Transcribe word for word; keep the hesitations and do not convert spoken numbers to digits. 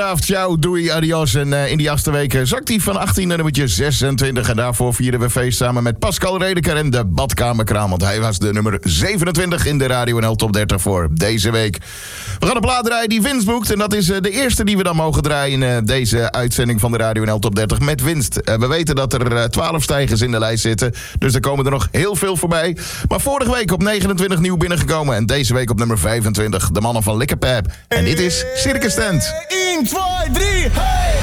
Ciao, doei, adios. En uh, in die achtste week zakt hij van achttien naar nummertje zesentwintig. En daarvoor vierden we feest samen met Pascal Redeker en de Badkamerkraam. Want hij was de nummer zevenentwintig in de Radio N L Top dertig voor deze week. We gaan een plaat draaien die winst boekt. En dat is uh, de eerste die we dan mogen draaien in uh, deze uitzending van de Radio N L Top dertig met winst. Uh, we weten dat er uh, twaalf stijgers in de lijst zitten. Dus er komen er nog heel veel voorbij. Maar vorige week op negenentwintig nieuw binnengekomen. En deze week op nummer vijfentwintig. De mannen van Likkerpap. En dit is Circus Tent. één, twee, drie, hey!